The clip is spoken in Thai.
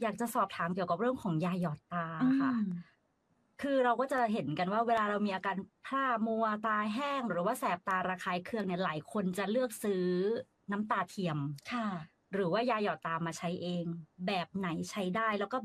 อยากจะสอบถามเกี่ยวกับเรื่องของยาหยอดตาอืค่ะมคือเราก็จะเห็นกันว่าเวลาเรามีอาการพร่ามัว ตาแห้ง หรือว่าแสบตาระคายเคืองเนี่ย หลายคนจะเลือกซื้อน้ำตาเทียมค่ะหรือว่ายาหยอดตามาใช้เอง แบบไหนใช้ได้ แล้วก็